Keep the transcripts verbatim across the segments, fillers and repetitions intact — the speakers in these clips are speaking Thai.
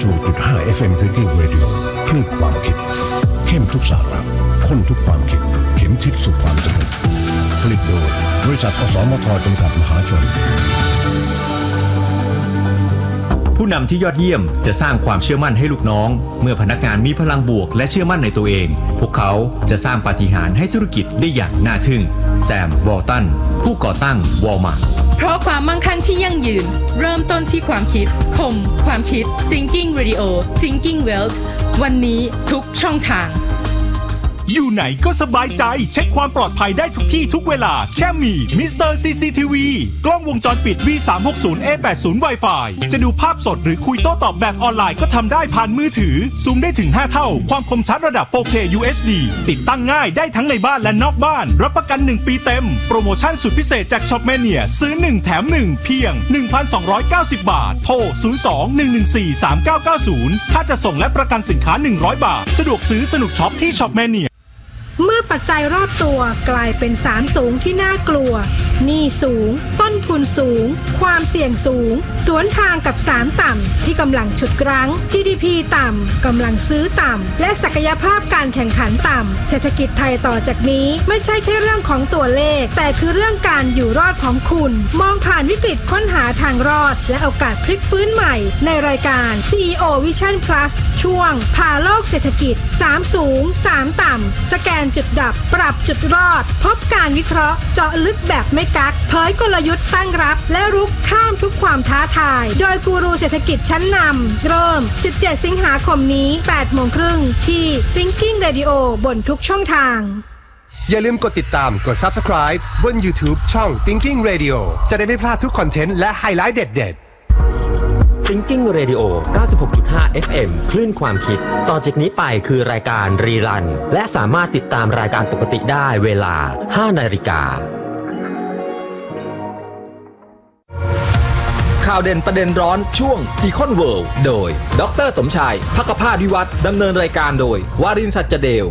สิบหกจุดห้า เอฟ เอ็ม Thinking Radio คลื่นความคิดเข้มทุกสาระข้นทุกความคิดเข็มทิศสู่ความสำเร็จผลิตโดยบริษัทอสมทจำกัดมหาชนผู้นำที่ยอดเยี่ยมจะสร้างความเชื่อมั่นให้ลูกน้องเมื่อพนักงานมีพลังบวกและเชื่อมั่นในตัวเองพวกเขาจะสร้างปาฏิหาริย์ให้ธุรกิจได้อย่างน่าทึ่งแซม วอลตันผู้ก่อตั้งวอลมาร์ทเพราะความมั่งคั่งที่ยั่งยืนเริ่มต้นที่ความคิดคมความคิด Thinking Radio Thinking Wealth วันนี้ทุกช่องทางอยู่ไหนก็สบายใจเช็คความปลอดภัยได้ทุกที่ทุกเวลาแค่มี มิสเตอร์ ซี ซี ที วี กล้องวงจรปิด วี สามหกศูนย์ เอ แปดสิบ Wi-Fi จะดูภาพสดหรือคุยโต้ตอบแบบออนไลน์ก็ทำได้ผ่านมือถือซูมได้ถึงห้าเท่าความคมชัดระดับ โฟร์เค ยู เอช ดี ติดตั้งง่ายได้ทั้งในบ้านและนอกบ้านรับประกันหนึ่งปีเต็มโปรโมชั่นสุดพิเศษจากช็อปแมเนียซื้อหนึ่งแถมหนึ่งเพียง หนึ่งพันสองร้อยเก้าสิบ บาทโทรศูนย์ สอง หนึ่ง หนึ่ง สี่ สาม เก้า เก้า ศูนย์ถ้าจะส่งและประกันสินค้าหนึ่งร้อยบาทสะดวกซื้อสนุกช็อปที่ช็อปแมเนียเมื่อปัจจัยรอบตัวกลายเป็นสามสูงที่น่ากลัวหนี้สูงต้นทุนสูงความเสี่ยงสูงสวนทางกับสามต่ำที่กำลังฉุดรั้ง จี ดี พี ต่ำกำลังซื้อต่ำและศักยภาพการแข่งขันต่ำเศรษฐกิจไทยต่อจากนี้ไม่ใช่แค่เรื่องของตัวเลขแต่คือเรื่องการอยู่รอดของคุณมองผ่านวิกฤตค้นหาทางรอดและโอกาสพลิกฟื้นใหม่ในรายการ ซี อี โอ Vision Plus ช่วงพาโลกเศรษฐกิจสามสูงสามต่ำสแกนจุดดับปรับจุดรอดพบการวิเคราะห์เจาะลึกแบบไม่กักเผยกลยุทธ์ตั้งรับและรุกข้ามทุกความท้าทายโดยกูรูเศรษฐกิจชั้นนำเริ่มสิบเจ็ดสิงหาคมนี้ แปดโมงครึ่งที่ Thinking Radio บนทุกช่องทางอย่าลืมกดติดตามกด Subscribe บน YouTube ช่อง Thinking Radio จะได้ไม่พลาดทุกคอนเทนต์และไฮไลท์เด็ดๆ Thinking Radio เก้าสิบหกจุดห้า เอฟ เอ็ม คลื่นความคิดต่อจากนี้ไปคือรายการรีรันและสามารถติดตามรายการปกติได้เวลา ห้านาฬิกาข่าวเด่นประเด็นร้อนช่วง Econ World โดยดร.สมชายภักภาสวิวัฒน์ดำเนินรายการโดยวารินทร์ สัจเดล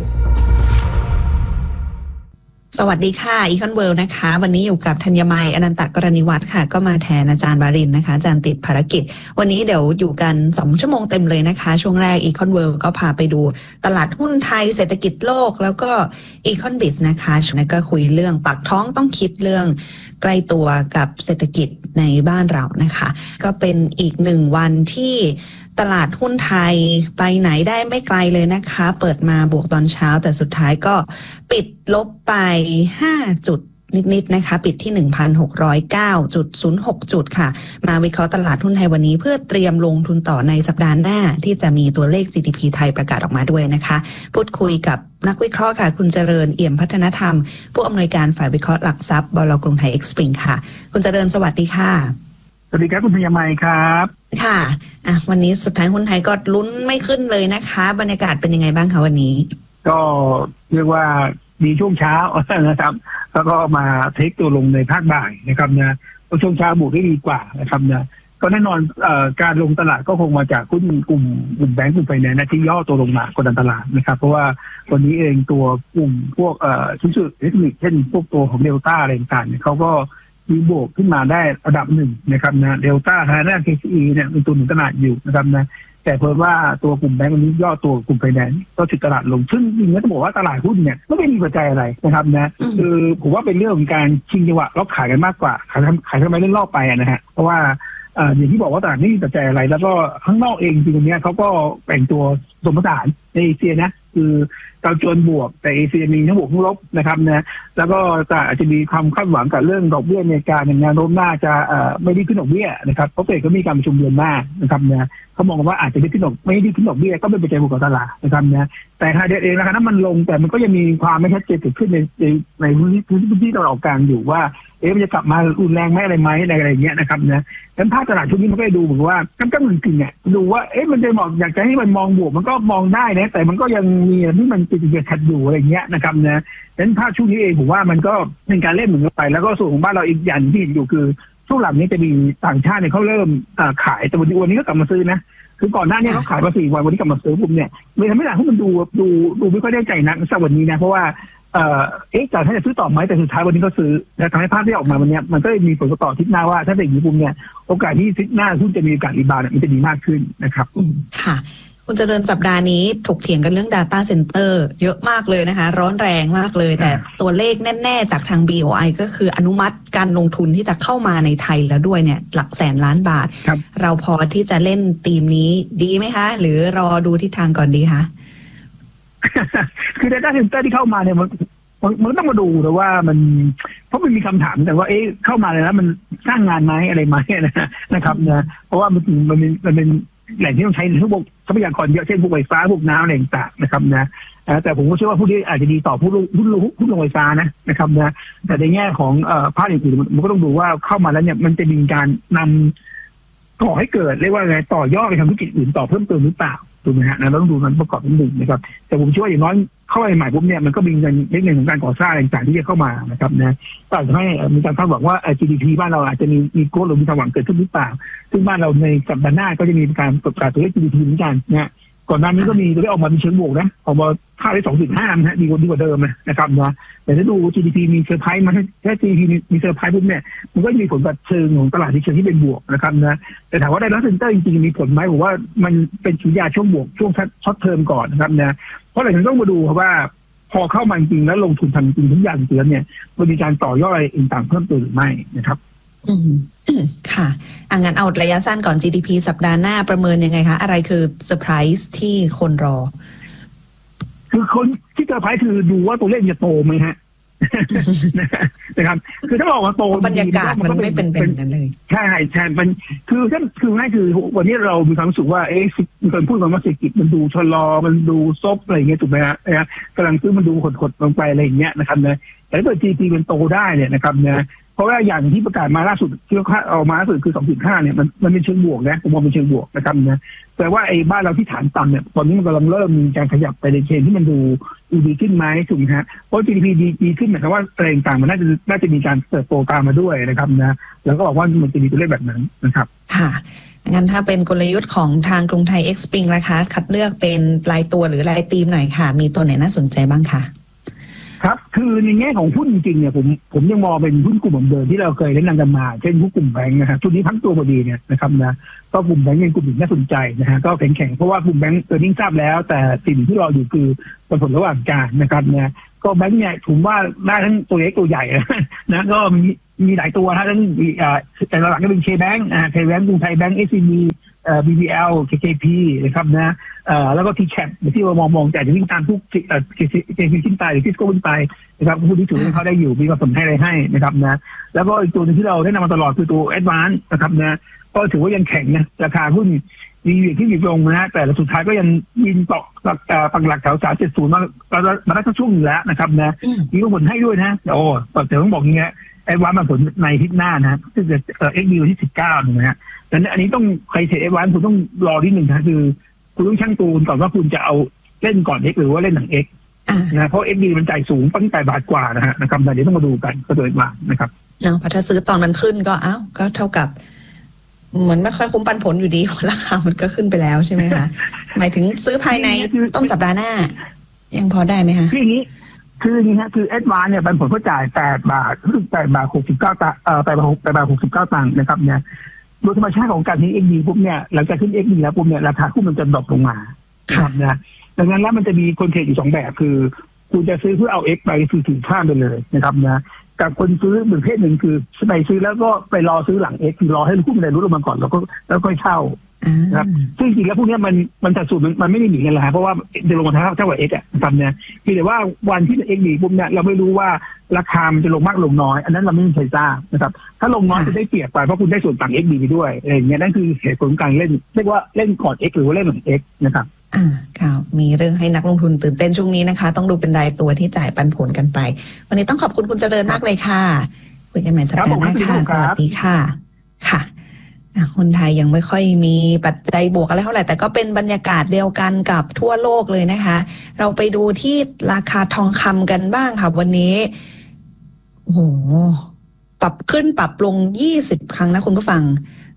สวัสดีค่ะ Econ World นะคะวันนี้อยู่กับธัญมัยอนันตกรณิวัฒน์ค่ะก็มาแทนอาจารย์วารินนะคะอาจารย์ติดภารกิจวันนี้เดี๋ยวอยู่กันสองชั่วโมงเต็มเลยนะคะช่วงแรก Econ World ก็พาไปดูตลาดหุ้นไทยเศรษฐกิจโลกแล้วก็ Econ Biz นะคะแล้วก็คุยเรื่องปากท้องต้องคิดเรื่องใกล้ตัวกับเศรษฐกิจในบ้านเรานะคะก็เป็นอีกหนึ่งวันที่ตลาดหุ้นไทยไปไหนได้ไม่ไกลเลยนะคะเปิดมาบวกตอนเช้าแต่สุดท้ายก็ปิดลบไปห้าจุดนิดๆนะคะปิดที่ หนึ่งพันหกร้อยเก้าจุดศูนย์หก จุดค่ะมาวิเคราะห์ตลาดหุ้นไทยวันนี้เพื่อเตรียมลงทุนต่อในสัปดาห์หน้าที่จะมีตัวเลข จี ดี พี ไทยประกาศออกมาด้วยนะคะพูดคุยกับนักวิเคราะห์ค่ะคุณเจริญเอี่ยมพัฒนธรรมผู้อำนวยการฝ่ายวิเคราะห์หลักทรัพย์บล.กรุงไทยเอ็กซ์ปริงค่ะคุณเจริญสวัสดีค่ะสวัสดีครับคุณพยามัยครับค่ะอ่ะวันนี้สุดท้ายหุ้นไทยก็ลุ้นไม่ขึ้นเลยนะคะบรรยากาศเป็นยังไงบ้างคะวันนี้ก็เรียกว่ามีช่วงเช้านะครับแล้วก็มาเทคตัวลงในภาคบ่ายนะครับนะช่วงเช้าบวกได้ดีกว่านะครับนะก็แน่นอนเอ่อการลงตลาดก็คงมาจากหุ้นกลุ่มกลุ่มแบงก์กลุ่มไฟแนนซ์ที่ย่อตัวลงมากดดันตลาดนะครับเพราะว่าวันนี้เองตัวกลุ่มพวกเอ่อชิ้นส่วนอิเล็กทรอนิกส์เช่นพวกตัวของเดลต้าอะไรต่างๆเนี่ยเขาก็มีบวกขึ้นมาได้ระดับหนึ่งนะครับนะเดลต้าทางด้าน เค ซี อี เนี่ยมีตัวหนุนตลาดอยู่นะครับนะแต่เพิ่มว่าตัวกลุ่มแบงก์วันนี้ย่อตัวกลุ่มไฟแนนซ์ก็จุดตลาดลงซึ่งจริงๆต้องบอกว่าตลาดหุ้นเนี่ยไม่ได้มีปัจจัยอะไรนะครับนะคือผมว่าเป็นเรื่องของการชิงจังหวะรอบขายกันมากกว่าขายขายทำไมเล่นรอบไปนะฮะเพราะว่าอย่างที่บอกว่าตลาดไม่มีปัจจัยอะไรแล้วก็ข้างนอกเองจริงๆเนี้ยเขาก็แบ่งตัวสมผสานในเอเชียนะคือดาวโจนส์บวกแต่เอเชียมีทั้งบวกทั้งลบนะครับนะแล้วก็อาจจะมีความคาดหวังกับเรื่องดอกเบี้ยอเมริกาในแนวโน้มน่าจะไม่ได้ขึ้นดอกเบี้ยนะครับเพราะเฟดก็มีการประชุมเดือนหน้านะครับนะเขามองว่าอาจจะไม่ขึ้นดอกไม่ได้ขึ้นดอกเบี้ยก็เป็นปัจจัยบวกต่อตลาดนะครับนะแต่ถ้าเดทเองนะครับนั้นมันลงแต่มันก็ยังมีความไม่ชัดเจนเกิดขึ้นในในในพื้นที่พื้นที่ตะวันออกกลางอยู่ว่าเอ๊ะมันจะกลับมารุนแรงไหมอะไรไหมอะไรอย่างเงี้ยนะครับนะงั้นภาพตลาดช่วงนี้มันก็ดูเหมือนว่าก้ำก้ำกึ่งๆเนี่ยดูว่าเอ๊ะมันจะมองอยากจะให้มันมองบวกมันก็มองได้นะแต่มันก็ยังมีที่มันติดเกิดขัดอยู่อะไรเงี้ยนะครับนะงั้นภาพช่วงนี้เองผมว่ามันก็เป็นการเล่นเหมือนกันไปแล้วก็ส่วนของบ้านเราอีกอย่างที่เห็นอยู่คือช่วงหลังนี้จะมีต่างชาติเนี่ยเขาเริ่มขายแต่วันนี้วันนี้ก็กลับมาซื้อนะคือก่อนหน้านี้เขาขายมาสี่วันวันนี้กลับมาซื้อปุ๊บเนี่ยเลยทำให้ตลาดหุ้นมันดูดูดูไม่ค่อยได้ใจนักสักวันนี้นะเพราะว่าเอ่อเอ๊ะจากท่านจะซื้อต่อไหมแต่สุดท้ายวันนี้ก็ซื้อและทำให้ภาพที่ออกมาวันนี้มันก็มีผลต่อทิศหน้าว่าถ้าเป็นอย่างนี้ปุ๊บเนี่ยโอกาสที่ทิศหน้าหุ้นจะมีโอกาสรีบาวด์มันจะดีมากขึ้นนะครับค่ะคุณเจริญสัปดาห์นี้ถกเถียงกันเรื่อง Data Center เยอะมากเลยนะคะร้อนแรงมากเลยแต่ตัวเลขแน่ๆจากทาง บี โอ ไอ ก็คืออนุมัติการลงทุนที่จะเข้ามาในไทยแล้วด้วยเนี่ยหลักแสนล้านบาทเราพอที่จะเล่นธีมนี้ดีไหมคะหรือรอดูทิศทางก่อนดีคะคือ Data Center ที่เข้ามาเนี่ยมันมันต้องมาดูนะว่ามันเพราะมันมีคำถามแต่ว่าเอ๊ะเข้ามาเลยแล้วมันสร้างงานไหมอะไรไหมนะนะครับนะเพราะว่ามันมันมันเป็นแหล่งที่ต้องใช้พวกทรัพยากรเยอะเช่นพวกไฟฟ้าพวกน้ำอะไรต่างๆนะครับนะแต่ผมก็เชื่อว่าผู้ที่อาจจะดีต่อผู้ผู้ผู้ลงไฟฟ้านะนะครับนะแต่ในแง่ของภาคอื่นๆมันก็ต้องดูว่าเข้ามาแล้วเนี่ยมันจะมีการนำก่อให้เกิดเรียกว่าไงต่อยอดไปทำธุรกิจอื่นต่อเพิ่มเติมหรือเปล่าถูกไหมฮะนะเราต้องดูมันประกอบกันหนึ่งนะครับแต่ผมเชื่อว่าอย่างน้อยเข้าไปใหม่ปุ๊บเนี่ยมันก็มีเงินเล็กๆของการก่อสร้างอะไรต่างๆที่จะเข้ามานะครับนะก็อาจจะให้มีการคาดหวังว่า จี ดี พี บ้านเราอาจจะมีมีโกลหรือมีความหวังเกิดขึ้นหรือเปล่าซึ่งบ้านเราในสัปดาห์หน้าก็จะมีการประกาศตัวเลข จี ดี พี เหมือนกันนะก่อนหน้านี้ก็มีตัวเลขออกมาเป็นเชิงบวกนะออกมาค่าได้ สองจุดห้า นะฮะดีกว่าดีกว่าเดิมนะครับนะแต่ถ้าดู จี ดี พี มีเซอร์ไพรส์มาถ้า จี ดี พี มีเซอร์ไพรส์ปุ๊บเนี่ยมันก็มีผลกับเชิงของตลาดที่เชิงที่เป็นบวกนะครับนะแต่ถามว่าได้รับเซ็นเตอร์จริงๆมีผลไหมผมว่ามันเป็นสัญญาช่วงบวกช่วงช็อตเทอมก่อนนะครับนะเพราะหลังจากนั้นต้องมาดูครับว่าพอเข้ามาจริงแล้วลงทุนทำจริงทุกอย่างจริงแล้วเนี่ยมันมีการต่อยอดอะไรต่างๆเพิ่มเติมหรือไม่นะครับอืมค่ะอ่ะงั้นเอาระยะสั้นก่อน จี ดี พี สัปดาห์หน้าประเมินยังไงคะอะไรคือเซอร์ไพรส์ที่คนรอคือคนที่เซอร์ไพรส์คือดูว่าตัวเลขจะโตไหมฮะนะครับคือถ้าบอกว่าโตบรรยากาศมันไม่เป็นเป็นกันเลยใช่ใช่มันคือท่านคือง่ายคือวันนี้เรามีความรู้สึกว่าเอ๊ะมีคนพูดกันว่าเศรษฐกิจมันดูชะลอมันดูซบอะไรอย่างเงี้ยถูกไหมฮะนะกำลังซื้อมันดูหดๆลงไปอะไรอย่างเงี้ยนะครับนะแต่ถ้าเกิด จี ดี พี มันโตได้เนี่ยนะครับนะเพราะว่าอย่างที่ประกาศมาล่าสุดที่เขาเอามาล่าสุดคือ สองจุดห้า เนี่ยมันมันเป็นเชิงบวกนะผมมองเป็นเชิงบวกนะครับนะแต่ว่าไอ้บ้านเราที่ฐานต่ำเนี่ยตอนนี้มันกำลังเริ่มมีการขยับไปในเชนที่มันดูดีขึ้นไหมถูกไหมฮะเพราะ จี ดี พี ดีดีขึ้นหมายความว่าอะไรต่างมันน่าจะน่าจะมีการเติบโตตามมาด้วยนะครับนะแล้วก็บอกว่ามันจะมีตัวเลขแบบนั้นนะครับค่ะงั้นถ้าเป็นกลยุทธ์ของทางกรุงไทย X Spring นะคะคัดเลือกเป็นรายตัวหรือรายธีมหน่อยค่ะมีตัวไหนน่าสนใจบ้างคะครับคือในแง่ของหุ้นจริงๆเนี่ยผมผมยังมองเป็นหุ้นกลุ่มเดิมที่เราเคยแนะนำกันมาเช่นพวกกลุ่มแบงค์นะครับชุดนี้ทั้งตัวพอดีเนี่ยนะครับนะก็กลุ่มแบงค์เป็นกลุ่มที่น่าสนใจนะฮะก็แข็งๆเพราะว่ากลุ่มแบงค์เออร์เน็งทราบแล้วแต่สิ่งที่รออยู่คือผลระหว่างการนะครับเนี่ยก็แบงค์เนี่ยผมว่าได้ทั้งตัวเล็กตัวใหญ่นะก็มีมีหลายตัวนะทั้งอ่าแต่หลักก็เป็นเคแบงค์อ่าเคแบงค์กรุงไทยแบงค์เอสซีบีเอ่อ บี บี แอล เค เค พี นะครับนะเอ่อแล้วก็ ที แคป ที่เรามองมองแต่จะวิ่งตามทุกเอ่อ เค เค พี ขึ้นไปหรือทิสโก้ขึ้นไปนะครับผู้ที่ถือว่าเขาได้อยู่มีความสนใจอะไรให้นะครับนะแล้วก็อีกตัวนึงที่เราได้นำมาตลอดคือตัว Advance นะครับนะก็ถือว่ายังแข็งนะราคาหุ้นมีอยู่ที่หยุดลงนะแต่สุดท้ายก็ยังยินต่อปักหลักแถวสามเจ็ดศูนย์มามาได้สักช่วงนึงแล้วนะครับนะมีผลให้ด้วยนะโอ้แต่ต้องบอกอย่างเงี้ยไอ้ว่ามันผลในทิศหน้านะซึ่งจะเอ่อ เอ็กซ์ ดี ที่สิบเก้านะฮะดังนั้นอันนี้ต้องใครเทรดไอ้วันคุณต้องรอนิดหนึ่งนะคือคุณต้องชั่งตูนก่อนว่าคุณจะเอาเล่นก่อน X หรือว่าเล่นหลัง X นะเพราะ เอ็กซ์ ดี มันจ่ายสูงตั้งแต่บาทกว่านะฮะนะครับเดี๋ยวต้องมาดูกันก็โดยมานะครับเนาะพอถ้าซื้อตอนมันขึ้นก็อ้าวก็เท่ากับเหมือนไม่ค่อยคุ้มปันผลอยู่ดีราคามันก็ขึ้นไปแล้วใช่ไหมคะหมายถึงซื้อภายในต้นสัปดาห์หน้ายังพอได้ไหมคะคืออย่างนี้คืออย่างนี้ฮะคือแอดวานเนี่ยปันผลเขาจ่ายแปดบาทรู้สึกแปดบาทหกสิบเก้าตังค์เอ่อแปดบาทแปดบาทหกสิบเก้าตังค์นะครับเนี่ยโดยธรรมชาติของการที่ เอ็กซ์ ดี ปุ๊บเนี่ยหลังจากขึ้น เอ็กซ์ ดี แล้วปุ๊บเนี่ยราคาหุ้นมันจะดรอปลงมาครับนะดังนั้นแล้วมันจะมีคนเทรดอยู่สองแบบคือคุณจะซื้อเพื่อเอา X ไปซื้อถือข้ามไปเลยนะครับนะกับคนซื้อหนึ่งเพศหนึ่งคือไปซื้อแล้วก็ไปรอซื้อหลัง X คือรอให้หุ้นมันลดลงมาก่อนแล้วก็แล้วก็เช่านะครับซึ่งจริงแล้วพวกนี้มันมันสัดส่วนมันไม่ได้หนีกันเลยเพราะว่าจะลงมาเท่าเท่ากับ X อ่ะนะครับเนี่ยคือแต่ว่าวันที่ X ดีปุ๊บเนี่ยเราไม่รู้ว่าราคามันจะลงมากลงน้อยอันนั้นเราไม่มีใครทราบนะครับถ้าลงน้อยจะได้เปรียบไปเพราะคุณได้ส่วนต่าง X ดีไปด้วยอะไรอย่างเงี้ยนั่นคือเหตุผลการเล่นเรียกว่าเล่นก่อน X หรือว่าเล่นหลัง X นะครับอ่าค่ะมีเรื่องให้นักลงทุนตื่นเต้นช่วงนี้นะคะต้องดูเป็นรายตัวที่จ่ายปันผลกันไปวันนี้ต้องขอบคุณคุณเจริญมากเลยค่ะคุยกันใหม่สัปดาห์หน้าค่ะสวัสดีค่ะค่ะคนไทยยังไม่ค่อยมีปัจจัยบวกอะไรเท่าไหร่แต่ก็เป็นบรรยากาศเดียวกันกับทั่วโลกเลยนะคะเราไปดูที่ราคาทองคำกันบ้างค่ะวันนี้โอ้โหปรับขึ้นปรับลงยี่สิบครั้งนะคุณผู้ฟัง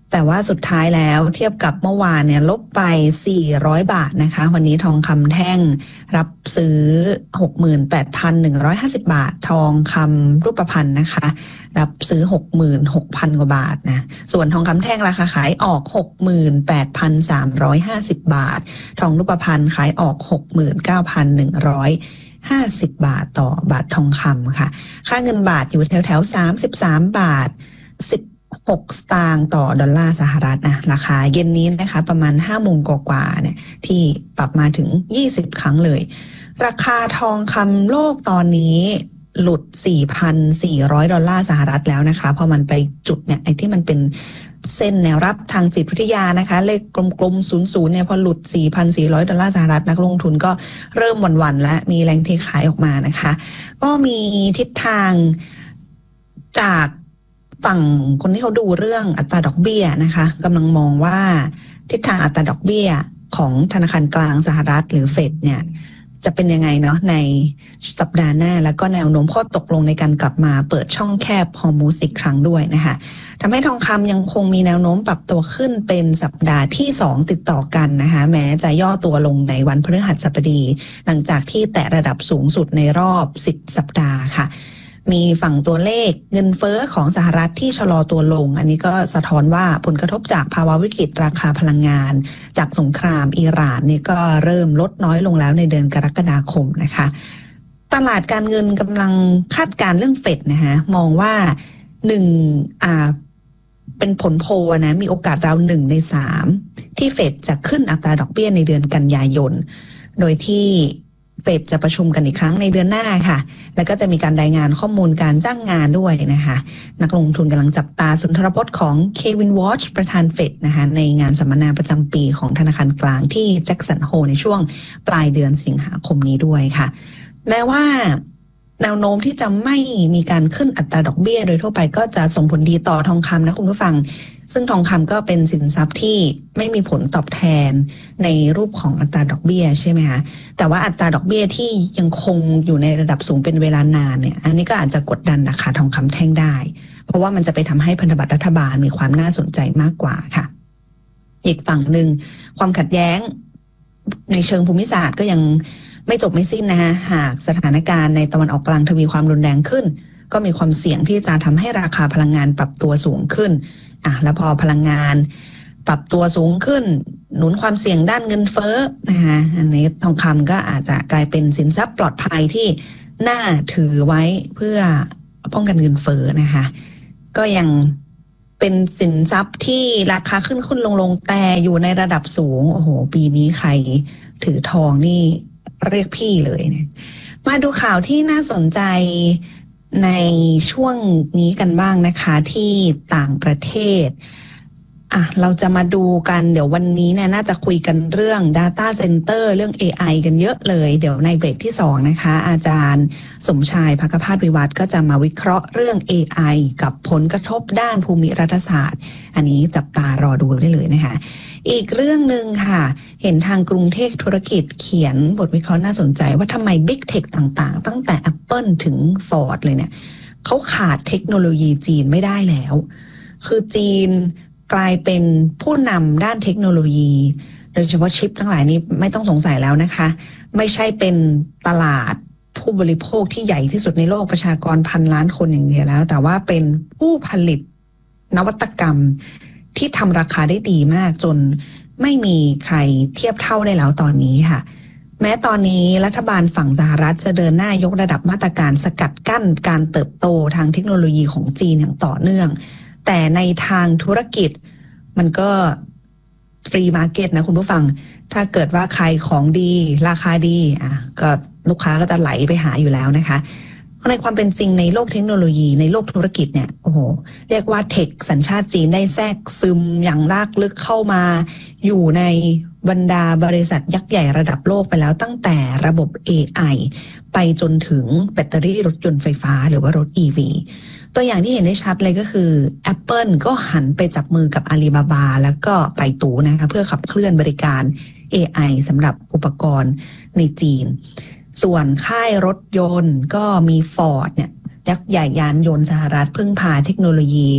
แต่ว่าสุดท้ายแล้วเทียบกับเมื่อวานเนี่ยลบไปสี่ร้อยบาทนะคะวันนี้ทองคำแท่งรับซื้อ หกหมื่นแปดพันหนึ่งร้อยห้าสิบ บาททองคำรูปพรรณนะคะรับซื้อ หกหมื่นหกพัน กว่าบาทนะส่วนทองคำแท่งราคาขายออก หกหมื่นแปดพันสามร้อยห้าสิบ บาททองรูปพรรณขายออก หกหมื่นเก้าพันหนึ่งร้อยห้าสิบ บาทต่อบาททองคำค่ะค่าเงินบาทอยู่แถวๆสามสิบสามบาทสิบหกสตางค์ต่อดอลลาร์สหรัฐนะราคาเย็นนี้นะคะประมาณห้าโมงกว่าๆเนี่ยที่ปรับมาถึงยี่สิบครั้งเลยราคาทองคำโลกตอนนี้หลุด สี่พันสี่ร้อย ดอลลาร์สหรัฐแล้วนะคะพอมันไปจุดเนี่ยไอ้ที่มันเป็นเส้นแนวรับทางจิตวิทยานะคะเลขกลมๆศูนย์ ศูนย์เนี่ยพอหลุด สี่พันสี่ร้อย ดอลลาร์สหรัฐนักลงทุนก็เริ่มหวั่นๆและมีแรงเทขายออกมานะคะก็มีทิศทางจากฝั่งคนที่เขาดูเรื่องอัตราดอกเบี้ยนะคะกำลังมองว่าทิศทางอัตราดอกเบี้ยของธนาคารกลางสหรัฐหรือเฟดเนี่ยจะเป็นยังไงเนาะในสัปดาห์หน้าแล้วก็แนวโน้มข้อตกลงในการกลับมาเปิดช่องแคบฮอร์มูซอีกครั้งด้วยนะคะทำให้ทองคำยังคงมีแนวโน้มปรับตัวขึ้นเป็นสัปดาห์ที่สองติดต่อกันนะคะแม้จะย่อตัวลงในวันพฤหัสบดีหลังจากที่แตะระดับสูงสุดในรอบสิบสัปดาห์ค่ะมีฝั่งตัวเลขเงินเฟ้อของสหรัฐที่ชะลอตัวลงอันนี้ก็สะท้อนว่าผลกระทบจากภาวะวิกฤตราคาพลังงานจากสงครามอิหร่านนี่ก็เริ่มลดน้อยลงแล้วในเดือนกรกฎาคมนะคะตลาดการเงินกำลังคาดการณ์เรื่องเฟดนะคะมองว่าหนึ่งอ่าเป็นผลโพลนะมีโอกาสราวหนึ่งในสามที่เฟดจะขึ้นอัตราดอกเบี้ยในเดือนกันยายนโดยที่เฟดจะประชุมกันอีกครั้งในเดือนหน้าค่ะแล้วก็จะมีการรายงานข้อมูลการจ้างงานด้วยนะคะนักลงทุนกำลังจับตาสุนทรพจน์ของเควินวอชประธานเฟดนะคะในงานสัมมนาประจำปีของธนาคารกลางที่แจ็คสันโฮลในช่วงปลายเดือนสิงหาคมนี้ด้วยค่ะแม้ว่าแนวโน้มที่จะไม่มีการขึ้นอัตราดอกเบี้ยโดยทั่วไปก็จะส่งผลดีต่อทองคำนะคุณผู้ฟังซึ่งทองคำก็เป็นสินทรัพย์ที่ไม่มีผลตอบแทนในรูปของอัตราดอกเบี้ยใช่ไหมคะแต่ว่าอัตราดอกเบี้ยที่ยังคงอยู่ในระดับสูงเป็นเวลานานเนี่ยอันนี้ก็อาจจะกดดันราคาทองคำแท่งได้เพราะว่ามันจะไปทำให้พันธบัตรรัฐบาลมีความน่าสนใจมากกว่าค่ะอีกฝั่งหนึ่งความขัดแย้งในเชิงภูมิศาสตร์ก็ยังไม่จบไม่สิ้นนะคะหากสถานการณ์ในตะวันออกกลางทวีความรุนแรงขึ้นก็มีความเสี่ยงที่จะทำให้ราคาพลังงานปรับตัวสูงขึ้นอ่ะแล้วพอพลังงานปรับตัวสูงขึ้นหนุนความเสี่ยงด้านเงินเฟ้อนะคะอันนี้ทองคำก็อาจจะกลายเป็นสินทรัพย์ปลอดภัยที่น่าถือไว้เพื่อป้องกันเงินเฟ้อนะคะก็ยังเป็นสินทรัพย์ที่ราคาขึ้นขึ้นลงลงแต่อยู่ในระดับสูงโอ้โหปีนี้ใครถือทองนี่เรียกพี่เลยเนี่ยมาดูข่าวที่น่าสนใจในช่วงนี้กันบ้างนะคะที่ต่างประเทศอ่ะเราจะมาดูกันเดี๋ยววันนี้เนี่ยน่าจะคุยกันเรื่อง Data Center เรื่อง เอ ไอ กันเยอะเลยเดี๋ยวในเบรกที่สองนะคะอาจารย์สมชายภคภาสวิวัฒน์ก็จะมาวิเคราะห์เรื่อง เอ ไอ กับผลกระทบด้านภูมิรัฐศาสตร์อันนี้จับตารอดูได้เลยนะคะอีกเรื่องหนึ่งค่ะเห็นทางกรุงเทพธุรกิจเขียนบทวิเคราะห์น่าสนใจว่าทำไม Big Tech ต่างๆตั้งแต่ Apple ถึง Ford เลยเนี่ยเขาขาดเทคโนโลยีจีนไม่ได้แล้วคือจีนกลายเป็นผู้นำด้านเทคโนโลยีโดยเฉพาะชิปทั้งหลายนี้ไม่ต้องสงสัยแล้วนะคะไม่ใช่เป็นตลาดผู้บริโภคที่ใหญ่ที่สุดในโลกประชากรพันล้านคนอย่างเดียวแล้วแต่ว่าเป็นผู้ผลิตนวัตกรรมที่ทำราคาได้ดีมากจนไม่มีใครเทียบเท่าได้แล้วตอนนี้ค่ะแม้ตอนนี้รัฐบาลฝั่งสหรัฐจะเดินหน้ายกระดับมาตรการสกัดกั้นการเติบโตทางเทคโนโลยีของจีนอย่างต่อเนื่องแต่ในทางธุรกิจมันก็ฟรีมาร์เก็ตนะคุณผู้ฟังถ้าเกิดว่าใครของดีราคาดีอ่ะก็ลูกค้าก็จะไหลไปหาอยู่แล้วนะคะในความเป็นจริงในโลกเทคโนโลยีในโลกธุรกิจเนี่ยโอ้โหเรียกว่าเทคสัญชาติจีนได้แทรกซึมอย่างรากลึกเข้ามาอยู่ในบรรดาบริษัทยักษ์ใหญ่ระดับโลกไปแล้วตั้งแต่ระบบ เอ ไอ ไปจนถึงแบตเตอรี่รถยนต์ไฟฟ้าหรือว่ารถ อี วี ตัวอย่างที่เห็นได้ชัดเลยก็คือ Apple ก็หันไปจับมือกับ Alibaba แล้วก็ไปตู่นะคะเพื่อขับเคลื่อนบริการ เอ ไอ สำหรับอุปกรณ์ในจีนส่วนค่ายรถยนต์ก็มี Ford เนี่ยยักษ์ใหญ่ยานยนต์สหรัฐพึ่งพาเทคโนโลยี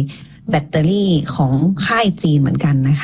แบตเตอรี่ของค่ายจีนเหมือนกันนะคะ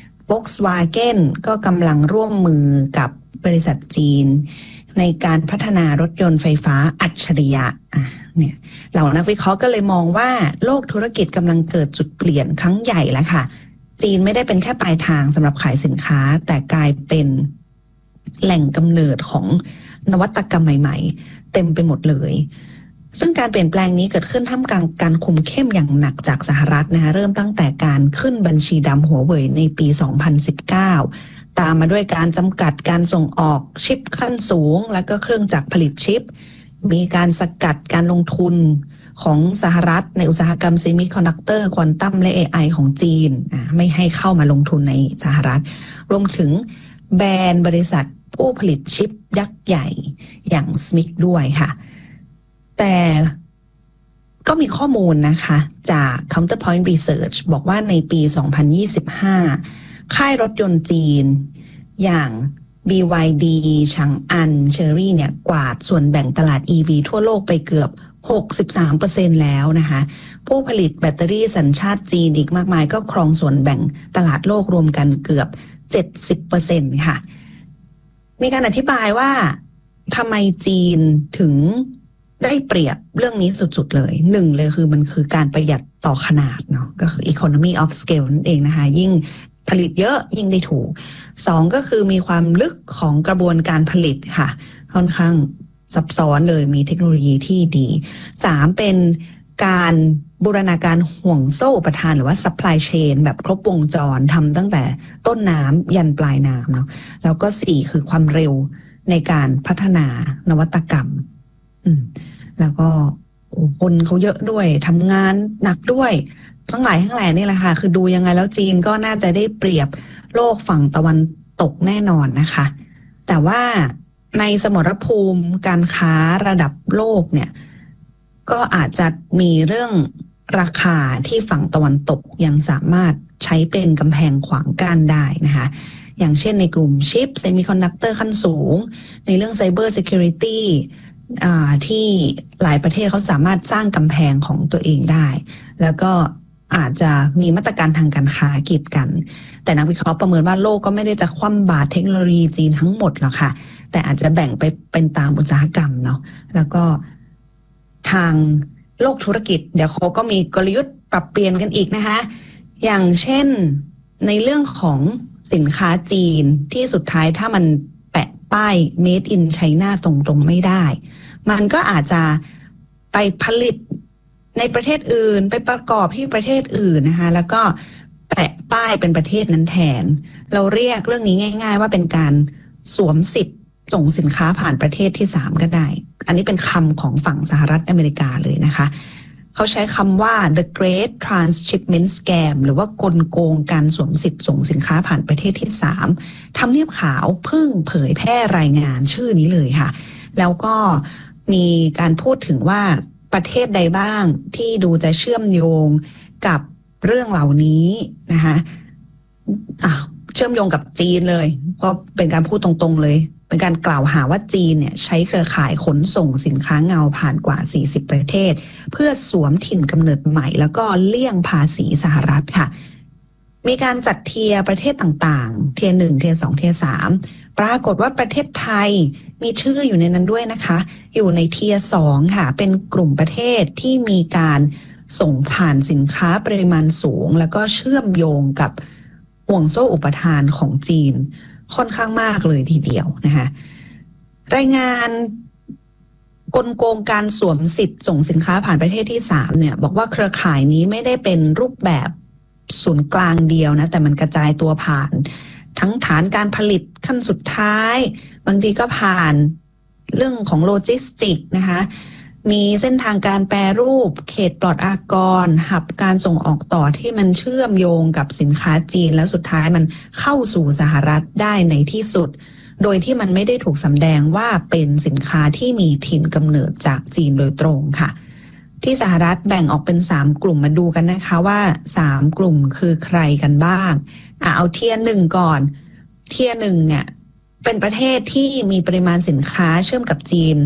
Volkswagen ก็กำลังร่วมมือกับบริษัทจีนในการพัฒนารถยนต์ไฟฟ้าอัจฉริยะอ่ะเนี่ยเหล่านักวิเคราะห์ก็เลยมองว่าโลกธุรกิจกำลังเกิดจุดเปลี่ยนครั้งใหญ่แล้วค่ะจีนไม่ได้เป็นแค่ปลายทางสำหรับขายสินค้าแต่กลายเป็นแหล่งกำเนิดของนวัตกรรมใหม่ๆเต็มไปหมดเลยซึ่งการเปลี่ยนแปลงนี้เกิดขึ้นท่ามกลางการคุมเข้มอย่างหนักจากสหรัฐนะคะเริ่มตั้งแต่การขึ้นบัญชีดำหัวเว่ยในปีสองพันสิบเก้าตามมาด้วยการจำกัดการส่งออกชิปขั้นสูงและก็เครื่องจักรผลิตชิปมีการสกัดการลงทุนของสหรัฐในอุตสาหกรรมเซมิคอนดักเตอร์ควอนตัมและ เอ ไอ ของจีนไม่ให้เข้ามาลงทุนในสหรัฐรวมถึงแบนบริษัทผู้ผลิตชิปยักษ์ใหญ่อย่าง เอส เอ็ม ไอ ซี ด้วยค่ะแต่ก็มีข้อมูลนะคะจาก Counterpoint Research บอกว่าในปีสองพันยี่สิบห้าค่ายรถยนต์จีนอย่าง บี วาย ดี ชางอัน Chery เนี่ยกวาดส่วนแบ่งตลาด อี วี ทั่วโลกไปเกือบ หกสิบสามเปอร์เซ็นต์ แล้วนะคะผู้ผลิตแบตเตอรี่สัญชาติจีนอีกมากมายก็ครองส่วนแบ่งตลาดโลกรวมกันเกือบ เจ็ดสิบเปอร์เซ็นต์ ค่ะมีการอธิบายว่าทำไมจีนถึงได้เปรียบเรื่องนี้สุดๆเลยหนึ่งเลยคือมันคือการประหยัดต่อขนาดเนาะก็คือ economy of scale นั่นเองนะคะยิ่งผลิตเยอะยิ่งได้ถูกสองก็คือมีความลึกของกระบวนการผลิตค่ะค่อนข้างซับซ้อนเลยมีเทคโนโลยีที่ดีสามเป็นการบูรณาการห่วงโซ่อุปทานหรือว่า supply chain แบบครบวงจรทำตั้งแต่ต้นน้ำยันปลายน้ำเนาะแล้วก็สี่คือความเร็วในการพัฒนานวัตกรรมอืมแล้วก็คนเขาเยอะด้วยทำงานหนักด้วยทั้งหลายทั้งแหล่นี่แหละค่ะคือดูยังไงแล้วจีนก็น่าจะได้เปรียบโลกฝั่งตะวันตกแน่นอนนะคะแต่ว่าในสมรภูมิการค้าระดับโลกเนี่ยก็อาจจะมีเรื่องราคาที่ฝั่งตะวันตกยังสามารถใช้เป็นกำแพงขวางกั้นได้นะคะอย่างเช่นในกลุ่มชิปเซมิคอนดักเตอร์ขั้นสูงในเรื่องไซเบอร์ซิเคียวริตี้ที่หลายประเทศเขาสามารถสร้างกำแพงของตัวเองได้แล้วก็อาจจะมีมาตรการทางการค้ากีดกันแต่นักวิเคราะห์ประเมินว่าโลกก็ไม่ได้จะคว่ำบาตรเทคโนโลยีจีนทั้งหมดหรอกค่ะแต่อาจจะแบ่งไปเป็นตามอุตสาหกรรมเนาะแล้วก็ทางโลกธุรกิจเดี๋ยวเขาก็มีกลยุทธ์ปรับเปลี่ยนกันอีกนะคะอย่างเช่นในเรื่องของสินค้าจีนที่สุดท้ายถ้ามันแปะป้าย Made in China ตรงๆไม่ได้มันก็อาจจะไปผลิตในประเทศอื่นไปประกอบที่ประเทศอื่นนะคะแล้วก็แปะป้ายเป็นประเทศนั้นแทนเราเรียกเรื่องนี้ง่ายๆว่าเป็นการสวมสิทธิ์ส่งสินค้าผ่านประเทศที่สามก็ได้อันนี้เป็นคำของฝั่งสหรัฐอเมริกาเลยนะคะเขาใช้คำว่า the great transshipment scam หรือว่ากลโกงการสวมสิทธิ์ส่งสินค้าผ่านประเทศที่สามทำเนียบขาวเพิ่งเผยแพร่รายงานชื่อนี้เลยค่ะแล้วก็มีการพูดถึงว่าประเทศใดบ้างที่ดูจะเชื่อมโยงกับเรื่องเหล่านี้นะคะอ่ะเชื่อมโยงกับจีนเลยก็เป็นการพูดตรงๆเลยเป็นการกล่าวหาว่าจีนเนี่ยใช้เครือข่ายขนส่งสินค้าเงาผ่านกว่าสี่สิบประเทศเพื่อสวมถิ่นกำเนิดใหม่แล้วก็เลี่ยงภาษีสหรัฐค่ะมีการจัดเทียร์ประเทศต่างๆเทียร์หนึ่งเทียร์สองเทียร์สามปรากฏว่าประเทศไทยมีชื่ออยู่ในนั้นด้วยนะคะอยู่ในเทียร์สองค่ะเป็นกลุ่มประเทศที่มีการส่งผ่านสินค้าปริมาณสูงแล้วก็เชื่อมโยงกับห่วงโซ่อุปทานของจีนค่อนข้างมากเลยทีเดียวนะคะรายงานกลโกงการสวมสิทธิ์ส่งสินค้าผ่านประเทศที่สามเนี่ยบอกว่าเครือข่ายนี้ไม่ได้เป็นรูปแบบศูนย์กลางเดียวนะแต่มันกระจายตัวผ่านทั้งฐานการผลิตขั้นสุดท้ายบางทีก็ผ่านเรื่องของโลจิสติกนะคะมีเส้นทางการแปรรูปเขตปลอดอากรหับการส่งออกต่อที่มันเชื่อมโยงกับสินค้าจีนแล้วสุดท้ายมันเข้าสู่สหรัฐได้ในที่สุดโดยที่มันไม่ได้ถูกสำแดงว่าเป็นสินค้าที่มีถิ่นกำเนิดจากจีนโดยตรงค่ะที่สหรัฐแบ่งออกเป็นสามกลุ่มมาดูกันนะคะว่าสามกลุ่มคือใครกันบ้างอ่ะเอาเทียร์หนึ่งก่อนเทียร์หนึ่งเนี่ยเป็นประเทศที่มีปริมาณสินค้าเชื่อมกับจีน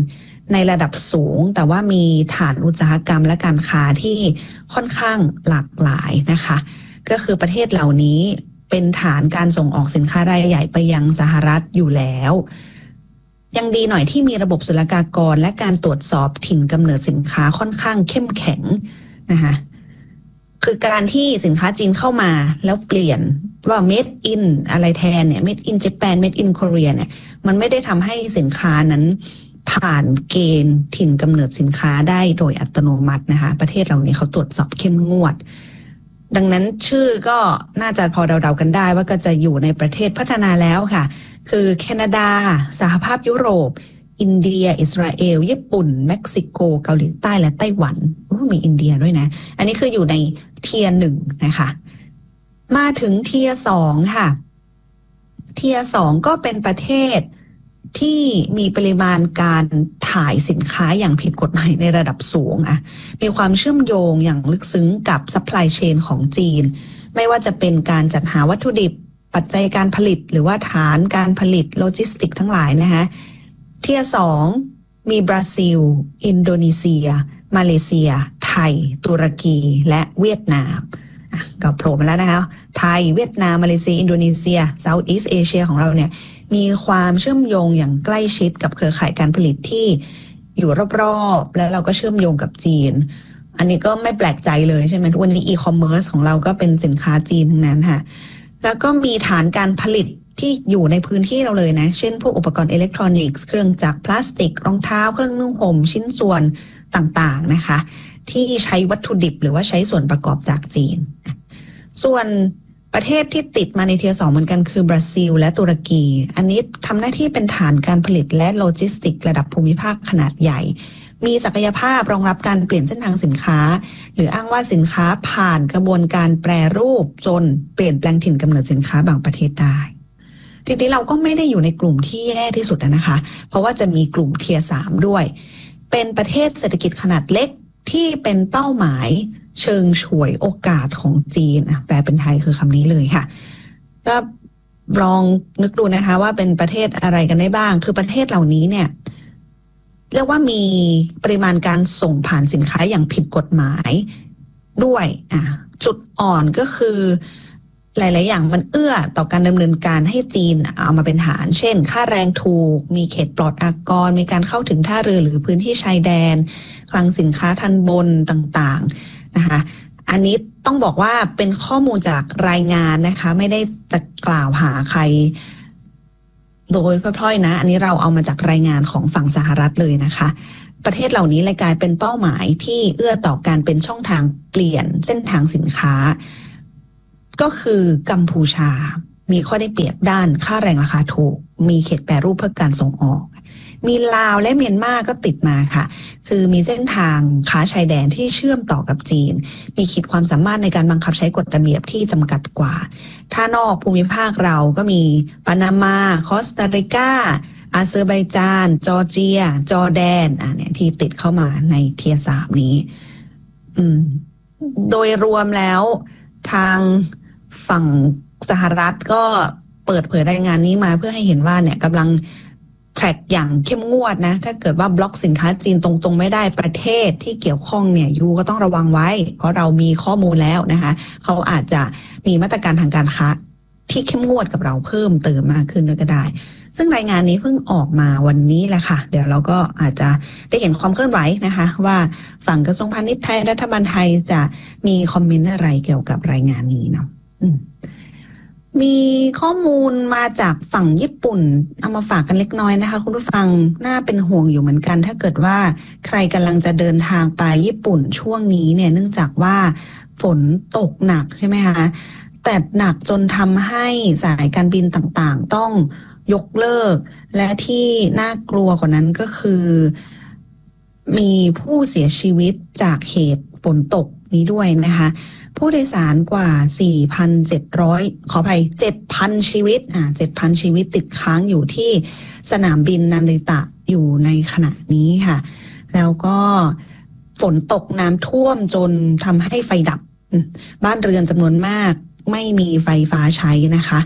ในระดับสูงแต่ว่ามีฐานอุตสาหกรรมและการค้าที่ค่อนข้างหลากหลายนะคะก็คือประเทศเหล่านี้เป็นฐานการส่งออกสินค้ารายใหญ่ไปยังสหรัฐอยู่แล้วยังดีหน่อยที่มีระบบศุลกากรและการตรวจสอบถิ่นกำเนิดสินค้าค่อนข้างเข้มแข็งนะคะคือการที่สินค้าจีนเข้ามาแล้วเปลี่ยนว่า made in อะไรแทนเนี่ย made in Japan made in Korea เนี่ยมันไม่ได้ทำให้สินค้านั้นผ่านเกณฑ์ถิ่นกำเนิดสินค้าได้โดยอัตโนมัตินะคะประเทศเหล่านี้เขาตรวจสอบเข้มงวดดังนั้นชื่อก็น่าจะพอเดาๆกันได้ว่าก็จะอยู่ในประเทศพัฒนาแล้วค่ะคือแคนาดาสหภาพยุโรปอินเดียอิสราเอลญี่ปุ่นเม็กซิโกเกาหลีใต้และไต้หวันมีอินเดียด้วยนะอันนี้คืออยู่ในเทียร์หนึ่งนะคะมาถึงเทียร์สองค่ะเทียร์สองก็เป็นประเทศที่มีปริมาณการถ่ายสินค้าอย่างผิดกฎหมายในระดับสูงอะมีความเชื่อมโยงอย่างลึกซึ้งกับซัพพลายเชนของจีนไม่ว่าจะเป็นการจัดหาวัตถุดิบปัจจัยการผลิตหรือว่าฐานการผลิตโลจิสติกทั้งหลายนะคะเทียร์สองมีบราซิลอินโดนีเซียมาเลเซียไทยตุรกีและเวียดนามก็โผล่มาแล้วนะคะไทยเวียดนามมาเลเซียอินโดนีเซียเซาท์อีสต์เอเชียของเราเนี่ยมีความเชื่อมโยงอย่างใกล้ชิดกับเครือข่ายการผลิตที่อยู่รอบๆแล้วเราก็เชื่อมโยงกับจีนอันนี้ก็ไม่แปลกใจเลยใช่ไหมวันนี้อีคอมเมิร์ซของเราก็เป็นสินค้าจีนทั้งนั้นค่ะแล้วก็มีฐานการผลิตที่อยู่ในพื้นที่เราเลยนะเช่นพวกอุปกรณ์อิเล็กทรอนิกส์เครื่องจักรพลาสติกรองเท้าเครื่องนุ่งห่มชิ้นส่วนต่างๆนะคะที่ใช้วัตถุดิบหรือว่าใช้ส่วนประกอบจากจีนส่วนประเทศที่ติดมาในเทียร์สองเหมือนกันคือบราซิลและตุรกีอันนี้ทำหน้าที่เป็นฐานการผลิตและโลจิสติกระดับภูมิภาคขนาดใหญ่มีศักยภาพรองรับการเปลี่ยนเส้นทางสินค้าหรืออ้างว่าสินค้าผ่านกระบวนการแปรรูปจนเปลี่ยนแปลงถิ่นกำเนิดสินค้าบางประเทศได้ทีนี้เราก็ไม่ได้อยู่ในกลุ่มที่แย่ที่สุดนะคะเพราะว่าจะมีกลุ่มเทียร์สามด้วยเป็นประเทศเศรษฐกิจขนาดเล็กที่เป็นเป้าหมายเชิงฉวยโอกาสของจีนแปลเป็นไทยคือคำนี้เลยค่ะก็ลองนึกดูนะคะว่าเป็นประเทศอะไรกันได้บ้างคือประเทศเหล่านี้เนี่ยเรียกว่ามีปริมาณการส่งผ่านสินค้าอย่างผิดกฎหมายด้วยอ่ะจุดอ่อนก็คือหลายๆอย่างมันเอื้อต่อการดำเนินการให้จีนเอามาเป็นฐานเช่นค่าแรงถูกมีเขตปลอดอากรมีการเข้าถึงท่าเรือหรือพื้นที่ชายแดนคลังสินค้าทันบนต่างๆนะคะอันนี้ต้องบอกว่าเป็นข้อมูลจากรายงานนะคะไม่ได้จะกล่าวหาใครโดยพล่อยๆนะอันนี้เราเอามาจากรายงานของฝั่งสหรัฐเลยนะคะประเทศเหล่านี้เลยกลายเป็นเป้าหมายที่เอื้อต่อการเป็นช่องทางเปลี่ยนเส้นทางสินค้าก็คือกัมพูชามีข้อได้เปรียบด้านค่าแรงราคาถูกมีเขตแปรรูปเพื่อการส่งออกมีลาวและเมียนมาก็ติดมาค่ะคือมีเส้นทางค้าชายแดนที่เชื่อมต่อกับจีนมีขีดความสามารถในการบังคับใช้กฎระเบียบที่จำกัดกว่าถ้านอกภูมิภาคเราก็มีปานามาคอสตาริกาอาเซอร์ไบจานจอร์เจียจอร์แดนอ่ะเนี่ยที่ติดเข้ามาในเทียร์สามนี้อืมโดยรวมแล้วทางฝั่งสหรัฐก็เปิดเผยรายงานนี้มาเพื่อให้เห็นว่าเนี่ยกำลังแทร็กอย่างเข้มงวดนะถ้าเกิดว่าบล็อกสินค้าจีนตรงๆไม่ได้ประเทศที่เกี่ยวข้องเนี่ยยูก็ต้องระวังไว้เพราะเรามีข้อมูลแล้วนะคะเขาอาจจะมีมาตรการทางการค้าที่เข้มงวดกับเราเพิ่มเติมมากขึ้นด้วยก็ได้ซึ่งรายงานนี้เพิ่งออกมาวันนี้แหละค่ะเดี๋ยวเราก็อาจจะได้เห็นความเคลื่อนไหวนะคะว่าฝั่งกระทรวงพาณิชย์ไทยรัฐบาลไทยจะมีคอมเมนต์อะไรเกี่ยวกับรายงานนี้เนาะมีข้อมูลมาจากฝั่งญี่ปุ่นเอามาฝากกันเล็กน้อยนะคะคุณผู้ฟังน่าเป็นห่วงอยู่เหมือนกันถ้าเกิดว่าใครกำลังจะเดินทางไปญี่ปุ่นช่วงนี้เนี่ยเนื่องจากว่าฝนตกหนักใช่ไหมคะแต่หนักจนทำให้สายการบินต่างๆต้องยกเลิกและที่น่ากลัวกว่านั้นก็คือมีผู้เสียชีวิตจากเหตุฝนตกนี้ด้วยนะคะผู้โดยสารกว่า สี่พันเจ็ดร้อย ขออภัย เจ็ดพัน ชีวิตอ่า เจ็ดพัน ชีวิตติดค้างอยู่ที่สนามบินนาริตะอยู่ในขณะนี้ค่ะแล้วก็ฝนตกน้ำท่วมจนทำให้ไฟดับบ้านเรือนจำนวนมากไม่มีไฟฟ้าใช้นะคะ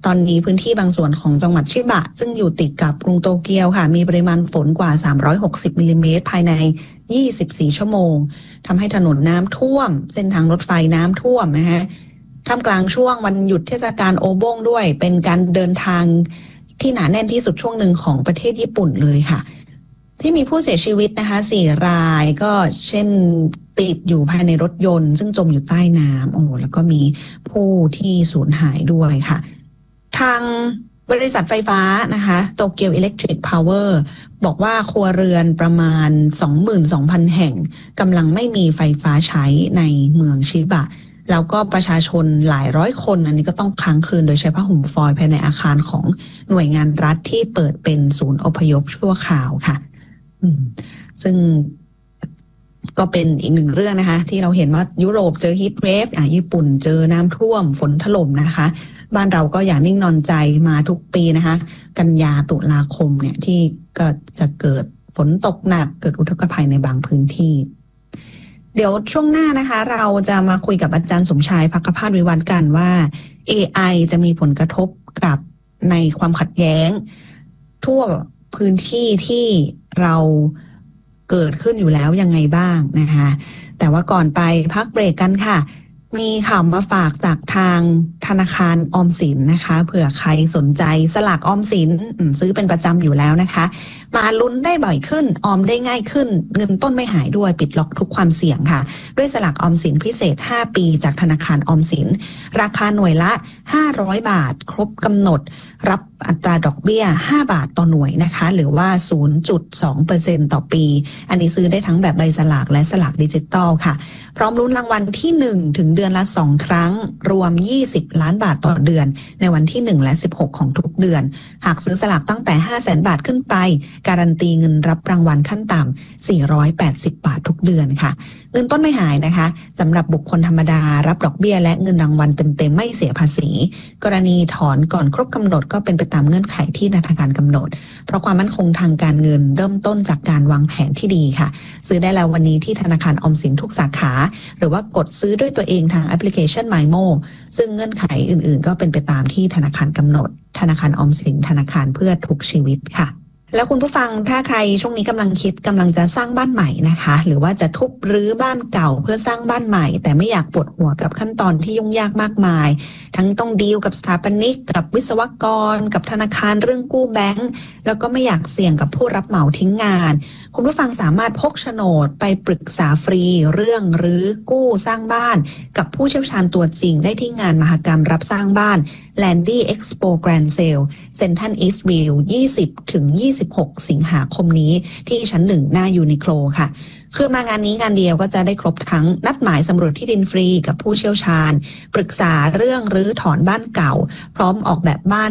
ตอนนี้พื้นที่บางส่วนของจังหวัดชิบะซึ่งอยู่ติดกับกรุงโตเกียวค่ะมีปริมาณฝนกว่าสามร้อยหกสิบมิลลิเมตรภายในยี่สิบสี่ชั่วโมงทำให้ถนนน้ำท่วมเส้นทางรถไฟน้ำท่วมนะคะท่ามกลางช่วงวันหยุดเทศกาลโอบงด้วยเป็นการเดินทางที่หนาแน่นที่สุดช่วงหนึ่งของประเทศญี่ปุ่นเลยค่ะที่มีผู้เสียชีวิตนะคะสี่รายก็เช่นติดอยู่ภายในรถยนต์ซึ่งจมอยู่ใต้น้ำโอ้แล้วก็มีผู้ที่สูญหายด้วยค่ะทางบริษัทไฟฟ้านะคะโตเกียวอิเล็กทริกพาวเวอร์บอกว่าครัวเรือนประมาณ สองหมื่นสองพัน แห่งกำลังไม่มีไฟฟ้าใช้ในเมืองชิบะแล้วก็ประชาชนหลายร้อยคนอันนี้ก็ต้องค้างคืนโดยใช้ผ้าห่มฟอยล์ภายในอาคารของหน่วยงานรัฐที่เปิดเป็นศูนย์อพยพชั่วคราวค่ะซึ่งก็เป็นอีกหนึ่งเรื่องนะคะที่เราเห็นว่ายุโรปเจอฮีทเวฟอ่ะญี่ปุ่นเจอน้ำท่วมฝนถล่มนะคะบ้านเราก็อย่างนิ่งนอนใจมาทุกปีนะคะกันยาตุลาคมเนี่ยที่ก็จะเกิดฝนตกหนักเกิดอุทกภัยในบางพื้นที่เดี๋ยวช่วงหน้านะคะเราจะมาคุยกับอาจารย์สมชายภักพาสวิวัฒน์กันว่า เอ ไอ จะมีผลกระทบกับในความขัดแย้งทั่วพื้นที่ที่เราเกิดขึ้นอยู่แล้วยังไงบ้างนะคะแต่ว่าก่อนไปพักเบรกกันค่ะมีข่าวมาฝากจากทางธนาคารออมสินนะคะเผื่อใครสนใจสลากออมสินซื้อเป็นประจำอยู่แล้วนะคะมาลุ้นได้บ่อยขึ้นออมได้ง่ายขึ้นเงินต้นไม่หายด้วยปิดล็อกทุกความเสี่ยงค่ะด้วยสลากออมสินพิเศษห้าปีจากธนาคารออมสินราคาหน่วยละห้าร้อยบาทครบกำหนดรับอัตราดอกเบี้ยห้าบาทต่อหน่วยนะคะหรือว่า ศูนย์จุดสองเปอร์เซ็นต์ ต่อปีอันนี้ซื้อได้ทั้งแบบใบสลากและสลากดิจิตอลค่ะพร้อมลุ้นรางวัลที่หนึ่งถึงเดือนละสองครั้งรวมยี่สิบล้านบาทต่อเดือนในวันที่หนึ่งและสิบหกของทุกเดือนหากซื้อสลากตั้งแต่ ห้าแสน บาทขึ้นไปการันตีเงินรับรางวัลขั้นต่ำสี่ร้อยแปดสิบบาททุกเดือนค่ะเงินต้นไม่หายนะคะสำหรับบุคคลธรรมดารับดอกเบี้ยและเงินรางวัลเต็มๆไม่เสียภาษีกรณีถอนก่อนครบกำหนดก็เป็นไปตามเงื่อนไขที่ธนาคารกำหนดเพราะความมั่นคงทางการเงินเริ่มต้นจากการวางแผนที่ดีค่ะซื้อได้แล้ววันนี้ที่ธนาคารออมสินทุกสาขาหรือว่ากดซื้อด้วยตัวเองทางแอปพลิเคชัน MyMo ซึ่งเงื่อนไขอื่นๆก็เป็นไปตามที่ธนาคารกำหนดธนาคารออมสินธนาคารเพื่อทุกชีวิตค่ะแล้วคุณผู้ฟังถ้าใครช่วงนี้กำลังคิดกำลังจะสร้างบ้านใหม่นะคะหรือว่าจะทุบรื้อบ้านเก่าเพื่อสร้างบ้านใหม่แต่ไม่อยากปวดหัวกับขั้นตอนที่ยุ่งยากมากมายทั้งต้องดีลกับสถาปนิกกับวิศวกรกับธนาคารเรื่องกู้แบงก์แล้วก็ไม่อยากเสี่ยงกับผู้รับเหมาทิ้งงานคุณผู้ฟังสามารถพกโฉนดไปปรึกษาฟรีเรื่องรื้อกู้สร้างบ้านกับผู้เชี่ยวชาญตัวจริงได้ที่งานมหกรรมรับสร้างบ้าน Landy Expo Grand Sale Central Eastview ยี่สิบถึงยี่สิบหก สิงหาคมนี้ที่ชั้นหนึ่งหน้ายูนิโคลค่ะคือมางานนี้งานเดียวก็จะได้ครบทั้งนัดหมายสำรวจที่ดินฟรีกับผู้เชี่ยวชาญปรึกษาเรื่องรื้อถอนบ้านเก่าพร้อมออกแบบบ้าน